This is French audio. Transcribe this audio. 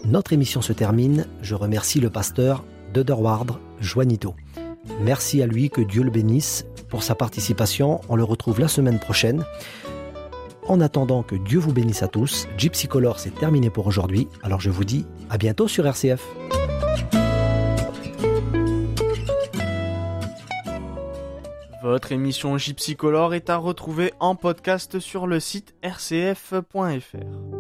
notre émission se termine. Je remercie le pasteur d'Ederward, Juanito. Merci à lui, que Dieu le bénisse pour sa participation. On le retrouve la semaine prochaine. En attendant, que Dieu vous bénisse à tous. Gypsy Color, c'est terminé pour aujourd'hui. Alors je vous dis à bientôt sur RCF. Votre émission Gypsy Color est à retrouver en podcast sur le site rcf.fr.